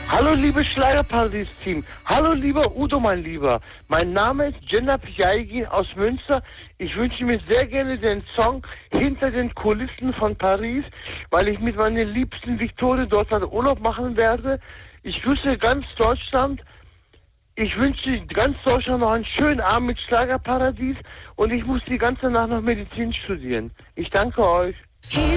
Hallo, liebes Schlagerparadies-Team. Hallo, lieber Udo, mein Lieber. Mein Name ist Cenap Yaygin aus Münster. Ich wünsche mir sehr gerne den Song Hinter den Kulissen von Paris, weil ich mit meiner liebsten Victoria dort Urlaub machen werde. Ich grüße ganz Deutschland. Ich wünsche ganz Deutschland noch einen schönen Abend mit Schlagerparadies und ich muss die ganze Nacht noch Medizin studieren. Ich danke euch.